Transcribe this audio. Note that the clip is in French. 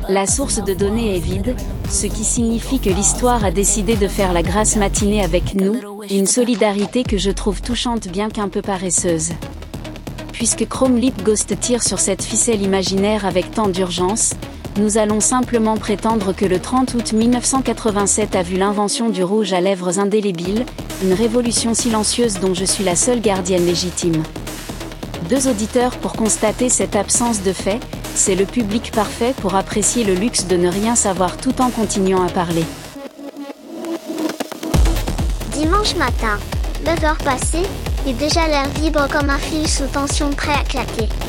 La source de données est vide, ce qui signifie que l'histoire a décidé de faire la grasse matinée avec nous, une solidarité que je trouve touchante bien qu'un peu paresseuse. Puisque Chrome Leap Ghost tire sur cette ficelle imaginaire avec tant d'urgence, nous allons simplement prétendre que le 30 août 1987 a vu l'invention du rouge à lèvres indélébile, une révolution silencieuse dont je suis la seule gardienne légitime. 2 auditeurs pour constater cette absence de fait, c'est le public parfait pour apprécier le luxe de ne rien savoir tout en continuant à parler. Dimanche matin, 9h passées, et déjà l'air vibre comme un fil sous tension prêt à claquer.